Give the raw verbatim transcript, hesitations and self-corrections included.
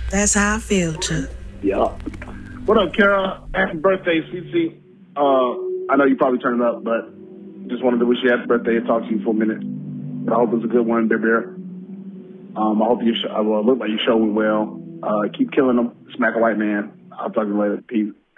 That's how I feel, Chuck. Yeah. What up, Kara? Happy birthday, Cece. Uh, I know you probably turned up, but just wanted to wish you happy birthday and talk to you for a minute. But I hope it's a good one, Bear Bear. Um, I hope you sh- well, look like your show went well. Uh, keep killing them. Smack a white man. I'll talk to you later. Peace.